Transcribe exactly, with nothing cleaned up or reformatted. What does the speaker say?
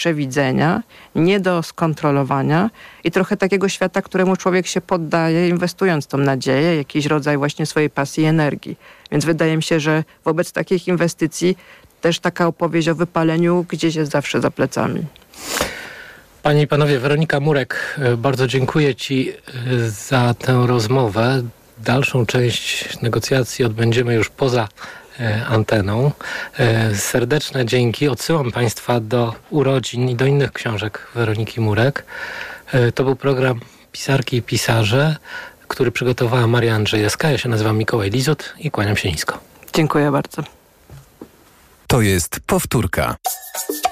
przewidzenia, nie do skontrolowania i trochę takiego świata, któremu człowiek się poddaje, inwestując tą nadzieję, jakiś rodzaj właśnie swojej pasji i energii. Więc wydaje mi się, że wobec takich inwestycji też taka opowieść o wypaleniu gdzieś jest zawsze za plecami. Panie i panowie, Weronika Murek, bardzo dziękuję Ci za tę rozmowę. Dalszą część negocjacji odbędziemy już poza anteną. Serdeczne dzięki. Odsyłam Państwa do urodzin i do innych książek Weroniki Murek. To był program Pisarki i Pisarze, który przygotowała Maria Andrzejewska. Ja się nazywam Mikołaj Lizut i kłaniam się nisko. Dziękuję bardzo. To jest powtórka.